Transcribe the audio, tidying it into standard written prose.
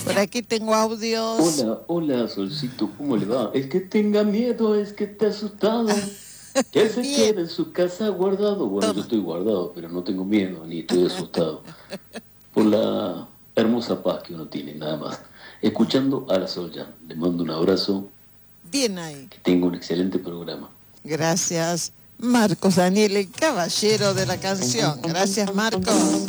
Por aquí tengo audios. Hola, hola, Solcito, ¿cómo le va? El que tenga miedo es que esté asustado. Que se Bien. quede en su casa guardado. Bueno, yo Toma. estoy guardado, pero no tengo miedo ni estoy asustado. Por la hermosa paz que uno tiene, nada más. Escuchando a la Sol Jan. Le mando un abrazo. Bien ahí. Que tenga un excelente programa. Gracias. Marcos Daniel, el caballero de la canción. Gracias, Marcos.